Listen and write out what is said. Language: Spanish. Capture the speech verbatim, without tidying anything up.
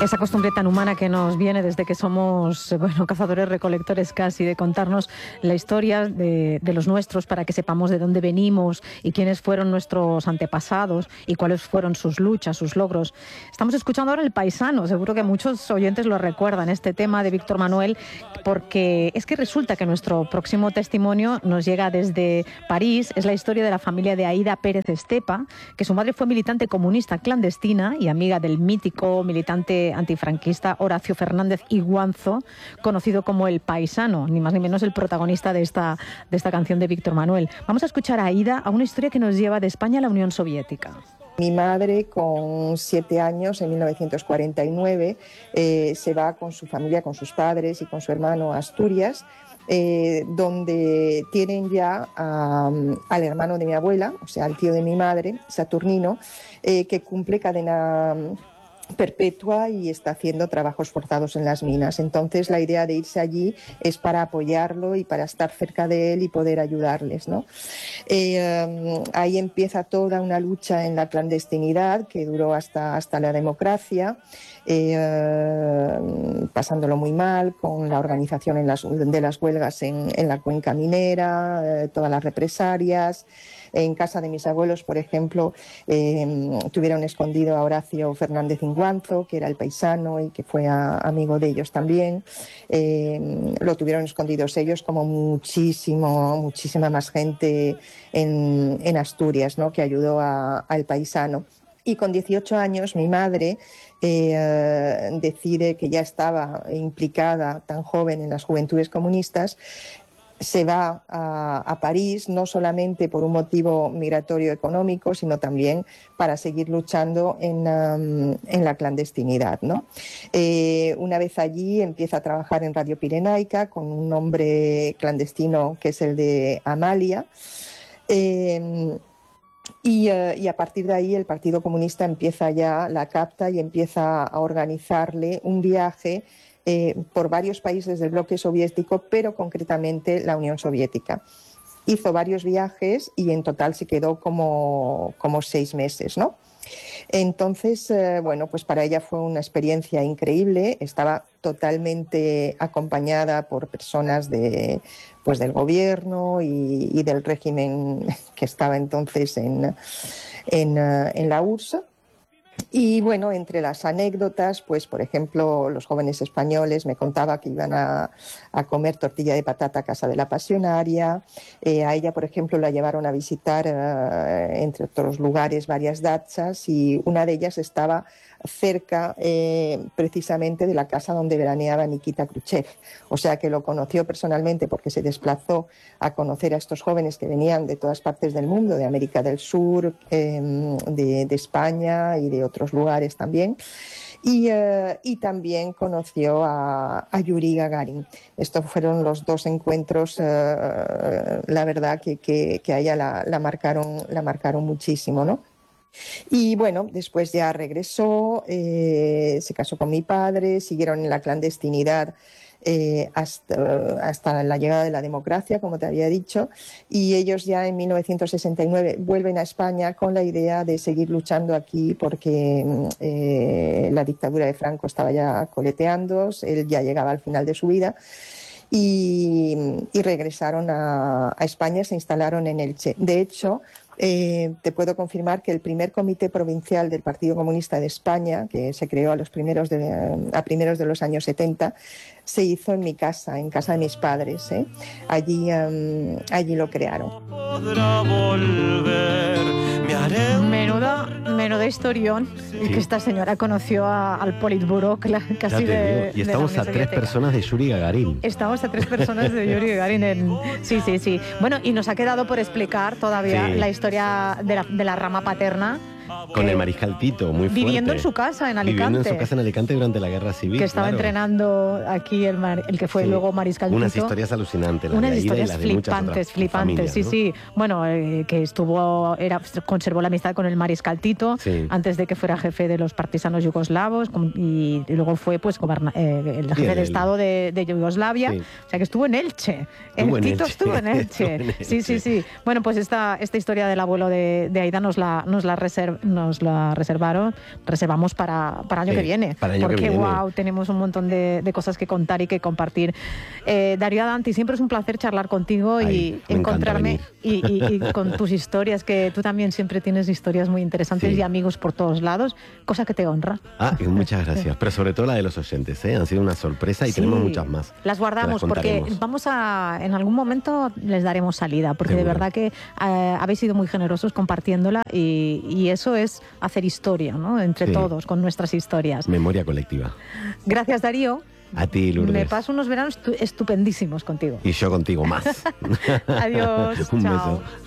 Esa costumbre tan humana que nos viene desde que somos, bueno, cazadores recolectores casi, de contarnos la historia de, de los nuestros para que sepamos de dónde venimos y quiénes fueron nuestros antepasados y cuáles fueron sus luchas, sus logros. Estamos escuchando ahora El Paisano, seguro que muchos oyentes lo recuerdan, este tema de Víctor Manuel, porque es que resulta que nuestro próximo testimonio nos llega desde París. Es la historia de la familia de Aída Pérez Estepa, que su madre fue militante comunista clandestina y amiga del mítico militante antifranquista Horacio Fernández Iguanzo, conocido como El Paisano, ni más ni menos el protagonista de esta, de esta canción de Víctor Manuel. Vamos a escuchar a Aída, a una historia que nos lleva de España a la Unión Soviética. Mi madre, con siete años, en mil novecientos cuarenta y nueve, eh, se va con su familia, con sus padres y con su hermano a Asturias, eh, donde tienen ya a, al hermano de mi abuela, o sea, al tío de mi madre, Saturnino, eh, que cumple cadena perpetua y está haciendo trabajos forzados en las minas. Entonces la idea de irse allí es para apoyarlo y para estar cerca de él y poder ayudarles, ¿no? Eh, ahí empieza toda una lucha en la clandestinidad que duró hasta, hasta la democracia, eh, pasándolo muy mal con la organización en las, de las huelgas en, en la cuenca minera, eh, todas las represalias. En casa de mis abuelos, por ejemplo, eh, tuvieron escondido a Horacio Fernández Iguanzo, que era el paisano y que fue a, amigo de ellos también. Eh, lo tuvieron escondidos ellos, como muchísimo, muchísima más gente en, en Asturias, ¿no?, que ayudó al paisano. Y con dieciocho años mi madre eh, decide que ya estaba implicada tan joven en las juventudes comunistas. Se va a, a París, no solamente por un motivo migratorio económico, sino también para seguir luchando en, um, en la clandestinidad, ¿no? Eh, una vez allí empieza a trabajar en Radio Pirenaica con un nombre clandestino que es el de Amalia. Eh, Y, uh, y a partir de ahí el Partido Comunista empieza ya, la capta y empieza a organizarle un viaje eh, por varios países del bloque soviético, pero concretamente la Unión Soviética. Hizo varios viajes y en total se quedó como, como seis meses, ¿no? Entonces, eh, bueno, pues para ella fue una experiencia increíble. Estaba totalmente acompañada por personas de, pues del gobierno y, y del régimen que estaba entonces en, en, en la U R S S. Y bueno, entre las anécdotas, pues por ejemplo, los jóvenes españoles me contaba que iban a, a comer tortilla de patata a casa de la pasionaria. Eh, a ella, por ejemplo, la llevaron a visitar, eh, entre otros lugares, varias dachas, y una de ellas estaba cerca eh, precisamente de la casa donde veraneaba Nikita Khrushchev. O sea que lo conoció personalmente porque se desplazó a conocer a estos jóvenes que venían de todas partes del mundo, de América del Sur, eh, de, de España y de otros lugares también. Y, uh, y también conoció a, a Yuri Gagarin. Estos fueron los dos encuentros, uh, la verdad, que, que, que a ella la, la, marcaron, la marcaron muchísimo, ¿no? Y bueno, después ya regresó, eh, se casó con mi padre, siguieron en la clandestinidad eh, hasta, hasta la llegada de la democracia, como te había dicho, y ellos ya en mil novecientos sesenta y nueve vuelven a España con la idea de seguir luchando aquí porque eh, la dictadura de Franco estaba ya coleteando, él ya llegaba al final de su vida. Y, y regresaron a, a España, se instalaron en Elche. De hecho, eh, te puedo confirmar que el primer comité provincial del Partido Comunista de España, que se creó a, los primeros de, a primeros de los años setenta, se hizo en mi casa, en casa de mis padres, ¿eh? Allí, um, allí lo crearon. Menuda, menuda historión, sí. Que esta señora conoció a, al Politburó casi de, y estamos de a tres personas de Yuri Gagarin. Estamos a tres personas de Yuri Gagarin en... Sí, sí, sí. Bueno, y nos ha quedado por explicar todavía sí. la historia de la, de la rama paterna. Con el mariscal Tito, muy fuerte. Viviendo en su casa en Alicante. Viviendo en su casa en Alicante durante la Guerra Civil. Que estaba claro. entrenando aquí el, mar, el que fue sí. luego mariscal Tito. Unas historias alucinantes. Unas de historias las flipantes, de flipantes, familias, sí, ¿no? sí. Bueno, eh, que estuvo, era, conservó la amistad con el mariscal Tito sí. antes de que fuera jefe de los partisanos yugoslavos y, y luego fue pues goberna, eh, el jefe sí, de el, Estado de, de Yugoslavia. Sí. O sea que estuvo en Elche. Estuvo el en Tito Elche. estuvo en Elche. estuvo en Elche. Sí, sí, sí. Bueno, pues esta, esta historia del abuelo de, de Aída nos la, nos la reserva. nos la reservaron, reservamos para, para el año Sí, que viene. para el año que porque, viene. wow, tenemos un montón de, de cosas que contar y que compartir. Eh, Darío Adanti, siempre es un placer charlar contigo Ay, y me encontrarme y, y- y con tus historias, que tú también siempre tienes historias muy interesantes Sí. y amigos por todos lados, cosa que te honra. Ah, y muchas gracias. Pero sobre todo la de los oyentes, ¿eh? Han sido una sorpresa y Sí, tenemos muchas más. Las guardamos Que las porque contaremos. vamos a, en algún momento les daremos salida, porque Seguro. de verdad que eh, habéis sido muy generosos compartiéndola y, y eso es hacer historia, ¿no? Entre Sí. todos, con nuestras historias. Memoria colectiva. Gracias, Darío. A ti, Lourdes. Me paso unos veranos estu- estupendísimos contigo. Y yo contigo más. Adiós. Un Chao. beso.